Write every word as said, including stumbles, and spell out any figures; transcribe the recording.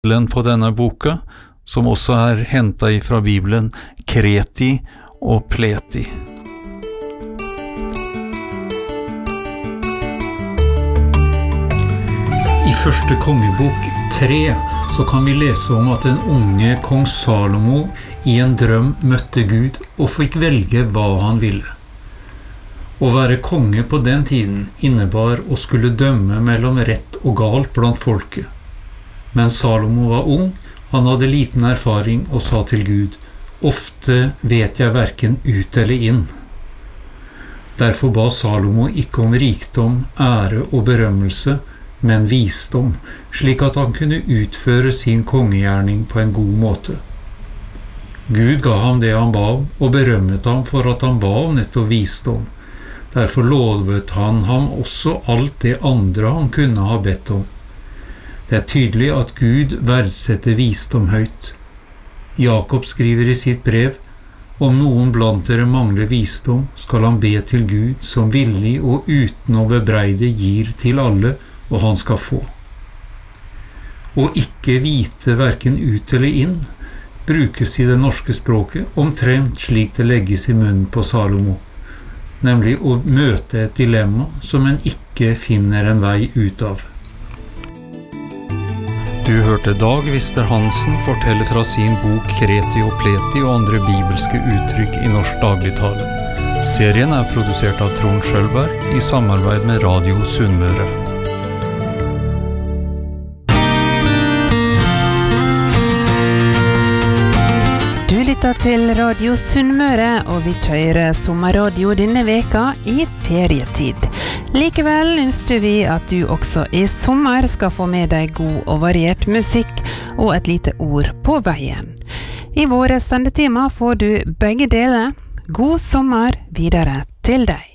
Tittelen på denne boka, som også er hentet fra Bibelen, Kreti og Pleti. I første kongebok tre så kan vi lese om at den unge kong Salomo i en drøm møtte Gud og fikk velge hva han ville. Å være konge på den tiden innebar å skulle dømme mellom rett og galt blant folket. Men Salomo var ung, han hadde liten erfaring og sa til Gud, «Ofte vet jeg hverken ut eller inn». Derfor ba Salomo ikke om rikdom, ære og berømmelse, men visdom, slik at han kunne utføre sin kongegjerning på en god måte. Gud ga ham det han ba om, og berømmet ham for at han ba om nettopp visdom. Derfor lovet han ham også alt det andre han kunne ha bedt om. Det er tydelig at Gud verdsetter visdom høyt. Jakob skriver i sitt brev, «Om noen blant dere mangler visdom, skal han be til Gud, som villig og uten å bebreide gir til alle, og han skal få». Å ikke vite hverken ut eller inn, brukes i det norske språket omtrent slik det legges i munnen på Salomo, nemlig å møte et dilemma som en ikke finner en vei ut av. Du hørte Dag Vister Hansen fortelle fra sin bok Kreti og Pleti og andre bibelske uttrykk i norsk dagligtale. Serien er produsert av Trond Schølberg i samarbeid med Radio Sunnmøre. Du lytter til Radio Sunnmøre, og vi kjører sommerradio denne veka i ferietid. Likevel ønsker vi at du også i sommer skal få med deg god og variert musikk og et lite ord på veien. I våre sendetimer får du begge deler. God sommer videre til deg.